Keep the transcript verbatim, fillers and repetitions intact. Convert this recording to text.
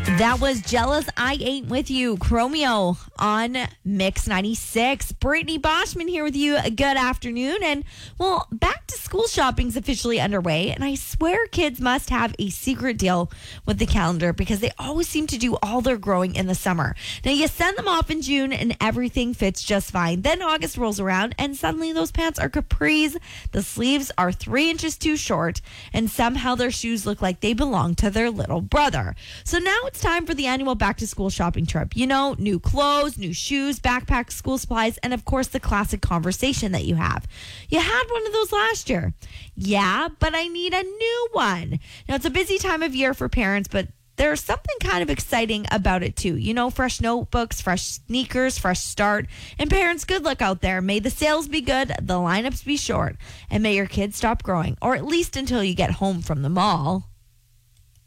That was Jealous I Ain't With You, Chromeo on Mix ninety-six. Brittany Boschman here with you. Good afternoon. And, well, back to school shopping's officially underway. And I swear kids must have a secret deal with the calendar because they always seem to do all their growing in the summer. Now, you send them off in June and everything fits just fine. Then August rolls around and suddenly those pants are capris. The sleeves are three inches too short. And somehow their shoes look like they belong to their little brother. So now it's time for the annual back to school shopping trip. You know, new clothes, new shoes, backpacks, school supplies, and of course the classic conversation that you have. You had one of those last year. Yeah, but I need a new one. Now, it's a busy time of year for parents, but there's something kind of exciting about it too. You know, fresh notebooks, fresh sneakers, fresh start. And parents, good luck out there. May the sales be good, the lineups be short, and may your kids stop growing, or at least until you get home from the mall.